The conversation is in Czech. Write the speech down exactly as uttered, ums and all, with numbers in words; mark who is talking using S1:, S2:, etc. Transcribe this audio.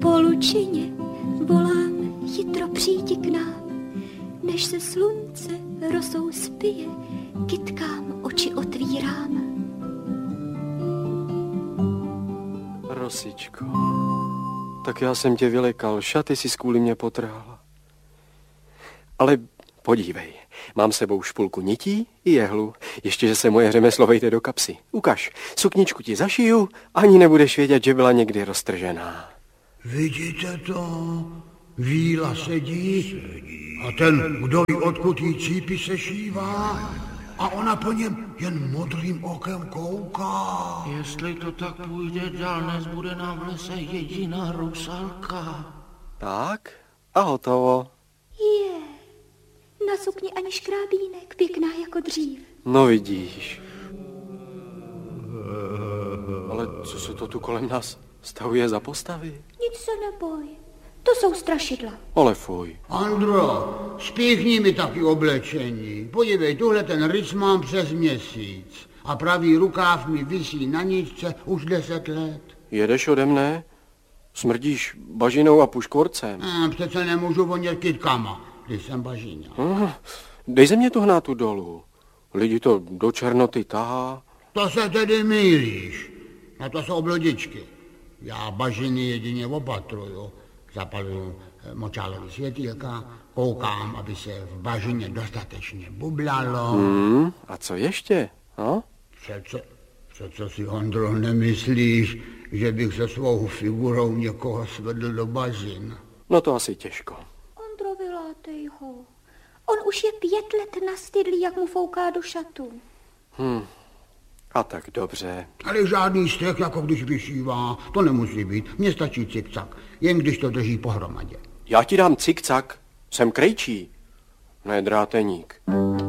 S1: Po lučině volám, chytro přijdi k nám, než se slunce rosou spije, kytkám oči otvírám.
S2: Rosičko, tak já jsem tě vylekal, šaty si kvůli mě potrhala. Ale podívej, mám sebou špulku nití i jehlu, ještě, že se moje řemeslo vejde do kapsy. Ukaž, sukničku ti zašiju, ani nebudeš vědět, že byla někdy roztržená.
S3: Vidíte to? Víla sedí a ten, kdo ví, odkud jí cípy se šívá a ona po něm jen modrým okem kouká.
S4: Jestli to tak půjde dál, dnes bude nám v lese jediná rusalka.
S2: Tak a hotovo.
S1: Je, na sukni ani škrábínek, pěkná jako dřív.
S2: No vidíš. Ale co se to tu kolem nás stavuje za postavy?
S1: Nic se neboj, to jsou strašidla.
S2: Ale fuj.
S3: Andro, spíchni mi taky oblečení. Podívej, tuhle ten rys mám přes měsíc a pravý rukáv mi visí na ničce už deset let.
S2: Jedeš ode mne? Smrdíš bažinou a puškvorcem.
S3: A přece nemůžu vonět kytkama, když jsem bažíňa.
S2: Aha, dej ze mě tu hnátu dolů. Lidi to do černoty tahá.
S3: To se tedy mýlíš. Na to jsou blodičky. Já bažiny jedině opatruju. Zapaluju močálový světýlka, koukám, aby se v bažině dostatečně bublalo.
S2: Hmm, a co ještě? No?
S3: Přece, přece si, Ondro, nemyslíš, že bych se svou figurou někoho svedl do bažin?
S2: No to asi těžko.
S1: Ondro, vylátej ho. On už je pět let nastydlý, jak mu fouká do šatu.
S2: Hm, a tak dobře.
S3: Ale žádný stek, jako když vyšívá, to nemusí být. Mně stačí cikcak, jen když to drží pohromadě.
S2: Já ti dám cikcak, jsem krejčí, ne dráteník.